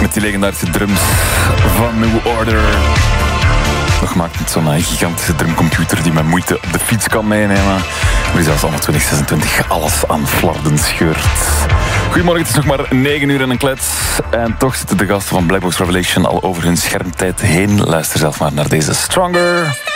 Met die legendarische drums van New Order. Nog maakt het zo'n gigantische drumcomputer die met moeite op de fiets kan meenemen. Maar die zelfs allemaal 2026 alles aan flarden scheurt. Goedemorgen, het is nog maar 9 uur en een klets. En toch zitten de gasten van Black Box Revelation al over hun schermtijd heen. Luister zelf maar naar deze Stronger.